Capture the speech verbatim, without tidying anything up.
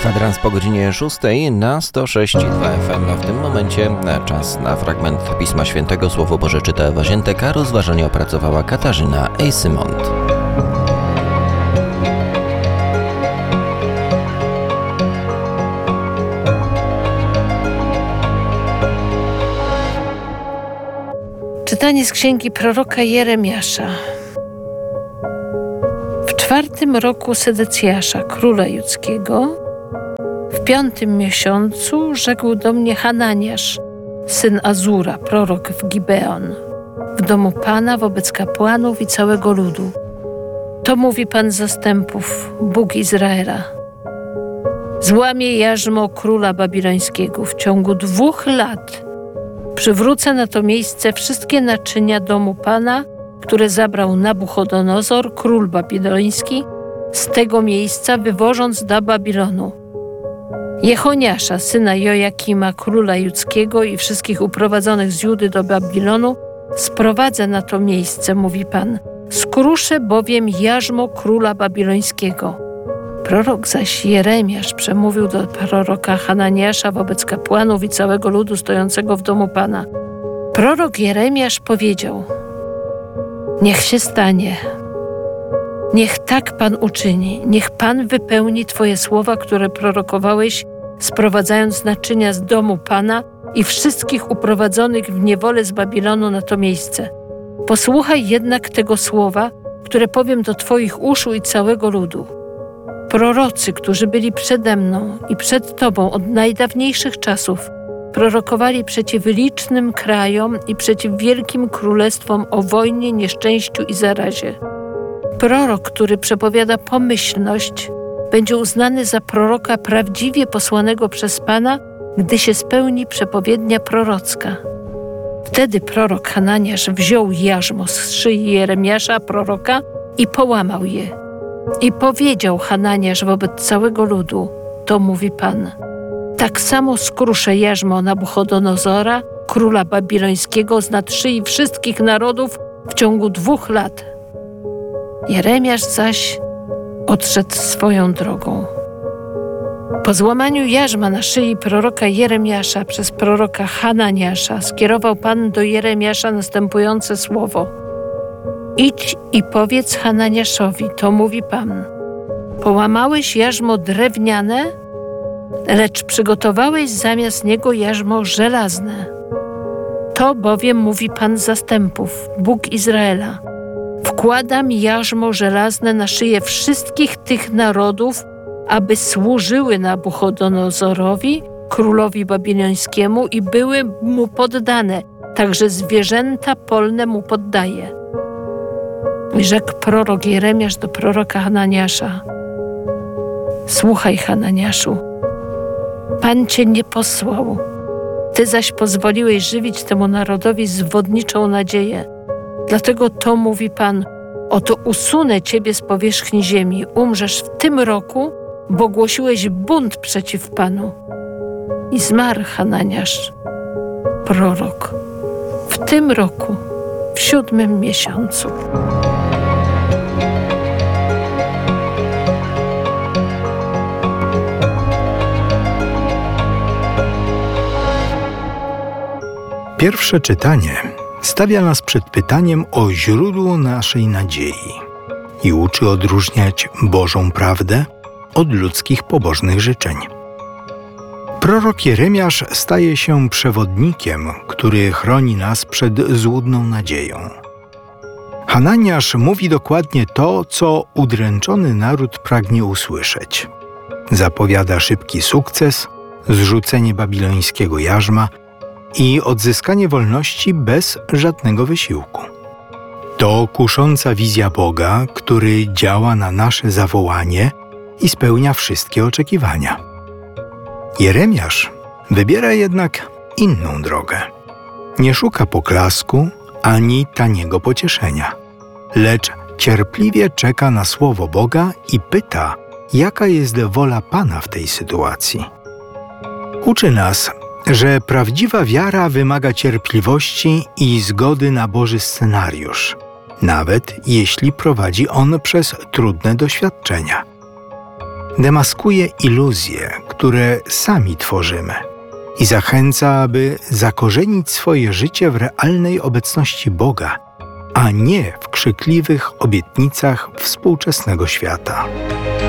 Kwadrans po godzinie szóstej na sto sześć i dwa F M. W tym momencie czas na fragment Pisma Świętego. Słowo Boże czyta Ewa Ziętek, a rozważanie opracowała Katarzyna Ejsymont. Czytanie z księgi proroka Jeremiasza. W czwartym roku Sedecjasza, króla judzkiego, w piątym miesiącu rzekł do mnie Hananiasz, syn Azura, prorok w Gibeon, w domu Pana wobec kapłanów i całego ludu. To mówi Pan zastępów, Bóg Izraela. Złamię jarzmo króla babilońskiego. W ciągu dwóch lat przywrócę na to miejsce wszystkie naczynia domu Pana, które zabrał Nabuchodonozor, król babiloński, z tego miejsca wywożąc do Babilonu. Jechoniasza, syna Jojakima, króla judzkiego i wszystkich uprowadzonych z Judy do Babilonu sprowadzę na to miejsce, mówi Pan. Skruszę bowiem jarzmo króla babilońskiego. Prorok zaś Jeremiasz przemówił do proroka Hananiasza wobec kapłanów i całego ludu stojącego w domu Pana. Prorok Jeremiasz powiedział: niech się stanie. Niech tak Pan uczyni. Niech Pan wypełni Twoje słowa, które prorokowałeś, sprowadzając naczynia z domu Pana i wszystkich uprowadzonych w niewolę z Babilonu na to miejsce. Posłuchaj jednak tego słowa, które powiem do Twoich uszu i całego ludu. Prorocy, którzy byli przede mną i przed Tobą od najdawniejszych czasów, prorokowali przeciw licznym krajom i przeciw wielkim królestwom o wojnie, nieszczęściu i zarazie. Prorok, który przepowiada pomyślność, będzie uznany za proroka prawdziwie posłanego przez Pana, gdy się spełni przepowiednia prorocka. Wtedy prorok Hananiasz wziął jarzmo z szyi Jeremiasza, proroka, i połamał je. I powiedział Hananiasz wobec całego ludu: to mówi Pan. Tak samo skruszę jarzmo Nabuchodonozora, króla babilońskiego, z nad szyi wszystkich narodów w ciągu dwóch lat. Jeremiasz zaś odszedł swoją drogą. Po złamaniu jarzma na szyi proroka Jeremiasza przez proroka Hananiasza skierował Pan do Jeremiasza następujące słowo: idź i powiedz Hananiaszowi, to mówi Pan. Połamałeś jarzmo drewniane, lecz przygotowałeś zamiast niego jarzmo żelazne. To bowiem mówi Pan zastępów, Bóg Izraela. Wkładam jarzmo żelazne na szyję wszystkich tych narodów, aby służyły Nabuchodonozorowi, królowi babilońskiemu, i były mu poddane, także zwierzęta polne mu poddaje. I rzekł prorok Jeremiasz do proroka Hananiasza: słuchaj, Hananiaszu, Pan cię nie posłał, ty zaś pozwoliłeś żywić temu narodowi zwodniczą nadzieję. Dlatego to mówi Pan: oto usunę ciebie z powierzchni ziemi, umrzesz w tym roku, bo głosiłeś bunt przeciw Panu. I zmarł Hananiasz, prorok, w tym roku, w siódmym miesiącu. Pierwsze czytanie stawia nas przed pytaniem o źródło naszej nadziei i uczy odróżniać Bożą prawdę od ludzkich pobożnych życzeń. Prorok Jeremiasz staje się przewodnikiem, który chroni nas przed złudną nadzieją. Hananiasz mówi dokładnie to, co udręczony naród pragnie usłyszeć. Zapowiada szybki sukces, zrzucenie babilońskiego jarzma i odzyskanie wolności bez żadnego wysiłku. To kusząca wizja Boga, który działa na nasze zawołanie i spełnia wszystkie oczekiwania. Jeremiasz wybiera jednak inną drogę. Nie szuka poklasku ani taniego pocieszenia, lecz cierpliwie czeka na słowo Boga i pyta, jaka jest wola Pana w tej sytuacji. Uczy nas, że prawdziwa wiara wymaga cierpliwości i zgody na Boży scenariusz, nawet jeśli prowadzi on przez trudne doświadczenia. Demaskuje iluzje, które sami tworzymy i zachęca, aby zakorzenić swoje życie w realnej obecności Boga, a nie w krzykliwych obietnicach współczesnego świata.